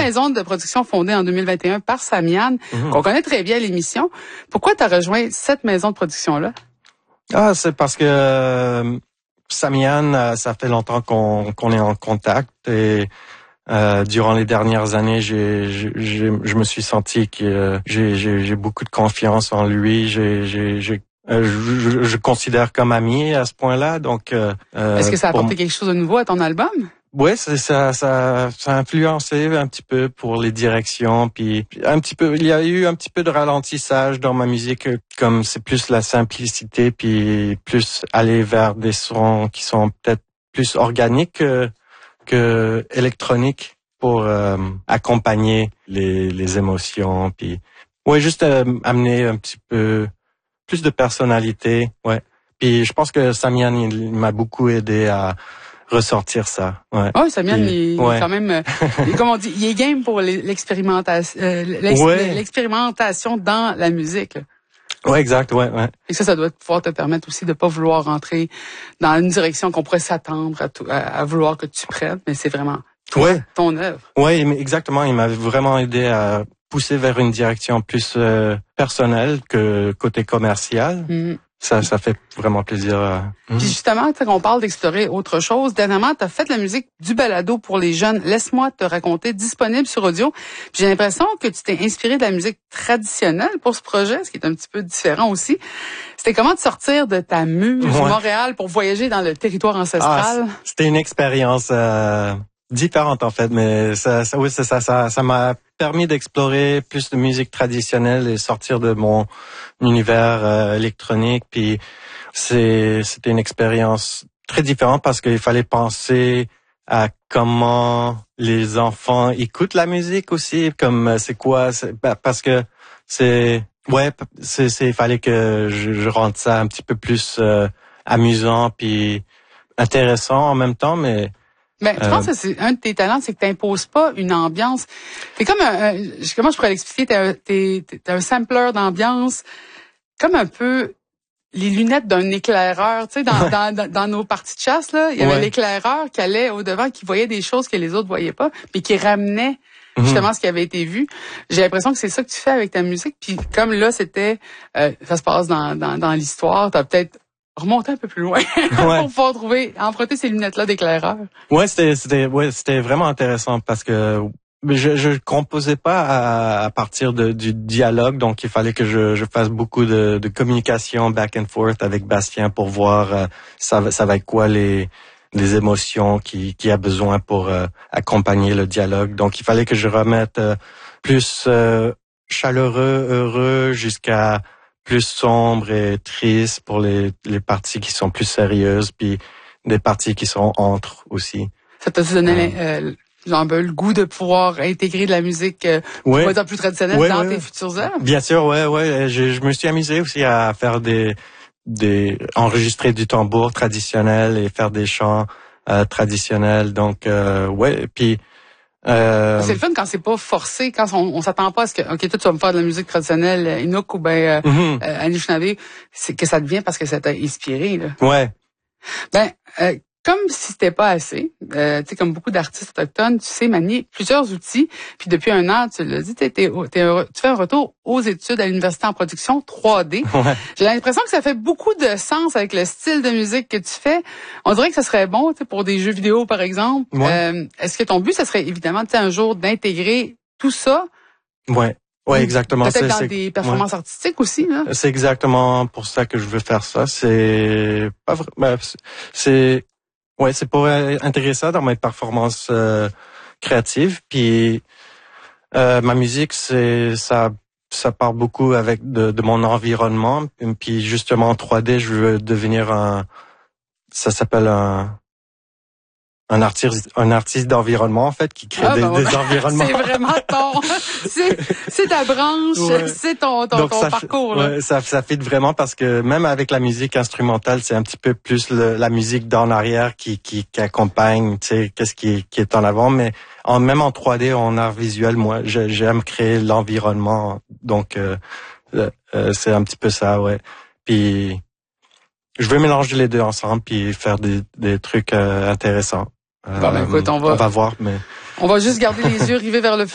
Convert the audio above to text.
maison de production fondée en 2021 par Samian, qu'on connaît très bien à l'émission. Pourquoi tu as rejoint cette maison de production-là? Ah, c'est parce que Samian, ça fait longtemps qu'on est en contact et durant les dernières années, je me suis senti que j'ai beaucoup de confiance en lui. Je considère comme ami à ce point-là. Donc, est-ce que ça a apporté quelque chose de nouveau à ton album? Ouais, ça a influencé un petit peu pour les directions, puis un petit peu, il y a eu un petit peu de ralentissage dans ma musique, comme c'est plus la simplicité, puis plus aller vers des sons qui sont peut-être plus organiques que électroniques pour accompagner les émotions, puis ouais, juste amener un petit peu plus de personnalité, ouais. Puis je pense que Samian il m'a beaucoup aidé à ressortir ça. Ouais. Oh, Samian, il est quand même, comme on dit, il est game pour l'expérimentation, l'expérimentation dans la musique. Là. Ouais, exact, ouais. Et ça doit pouvoir te permettre aussi de pas vouloir rentrer dans une direction qu'on pourrait s'attendre à vouloir que tu prennes, mais c'est vraiment toi, ton œuvre. Ouais, exactement. Il m'a vraiment aidé à pousser vers une direction plus personnelle que côté commercial. Ça fait vraiment plaisir. Puis justement, quand on parle d'explorer autre chose, dernièrement, tu as fait la musique du balado pour les jeunes. Laisse-moi te raconter, disponible sur audio. Puis j'ai l'impression que tu t'es inspiré de la musique traditionnelle pour ce projet, ce qui est un petit peu différent aussi. C'était comment de sortir de ta muse Montréal pour voyager dans le territoire ancestral? C'était une expérience différente en fait, mais ça m'a permis d'explorer plus de musique traditionnelle et sortir de mon univers électronique. Puis c'était une expérience très différente parce qu'il fallait penser à comment les enfants écoutent la musique aussi, comme c'est quoi, parce que il fallait que je rende ça un petit peu plus amusant puis intéressant en même temps, mais je pense que c'est un de tes talents, c'est que t'imposes pas une ambiance. T'es comme comment je pourrais l'expliquer? T'es un sampler d'ambiance, comme un peu les lunettes d'un éclaireur. Tu sais, dans nos parties de chasse, là, il y avait l'éclaireur qui allait au devant, qui voyait des choses que les autres voyaient pas, mais qui ramenait justement ce qui avait été vu. J'ai l'impression que c'est ça que tu fais avec ta musique. Puis comme là, c'était, ça se passe dans l'histoire, t'as peut-être remonter un peu plus loin pour pouvoir emprunter ces lunettes-là d'éclaireur. Ouais, c'était vraiment intéressant parce que je composais pas à partir du dialogue, donc il fallait que je fasse beaucoup de communication back and forth avec Bastien pour voir ça va être quoi les émotions qui a besoin pour accompagner le dialogue. Donc il fallait que je remette plus chaleureux, heureux jusqu'à plus sombre et triste pour les parties qui sont plus sérieuses, puis des parties qui sont entre aussi. Ça t'a donné le goût de pouvoir intégrer de la musique plus traditionnelle dans tes futures œuvres? Bien sûr, ouais. Je me suis amusé aussi à faire enregistrer du tambour traditionnel et faire des chants traditionnels. Donc puis c'est le fun quand c'est pas forcé, quand on s'attend pas à ce que toi tu vas me faire de la musique traditionnelle Inuk ou Anishinaabe, c'est que ça devient parce que ça t'a inspiré là. Ouais. Comme si c'était pas assez, tu sais, comme beaucoup d'artistes autochtones, tu sais manier plusieurs outils. Puis depuis un an, tu l'as dit, tu fais un retour aux études à l'université en production 3D. Ouais. J'ai l'impression que ça fait beaucoup de sens avec le style de musique que tu fais. On dirait que ça serait bon, tu sais, pour des jeux vidéo par exemple. Ouais. Est-ce que ton but, ça serait évidemment, tu sais, un jour d'intégrer tout ça? Ouais, exactement. Peut-être dans des performances artistiques aussi, là. C'est exactement pour ça que je veux faire ça. C'est pas vrai. C'est pour intégrer ça dans mes performances créatives. Puis ma musique, ça part beaucoup avec de mon environnement. Puis justement en 3D, je veux devenir ça s'appelle un artiste d'environnement en fait qui crée des environnements. C'est vraiment c'est ta branche, c'est ton parcours là. Ouais, ça fit vraiment parce que même avec la musique instrumentale, c'est un petit peu plus la musique d'en arrière qui accompagne, tu sais, qu'est-ce qui est en avant, mais même en 3D en art visuel, moi j'aime créer l'environnement. Donc c'est un petit peu ça, ouais. Puis je veux mélanger les deux ensemble puis faire des trucs intéressants. Écoute, on va voir, mais on va juste garder les yeux rivés vers le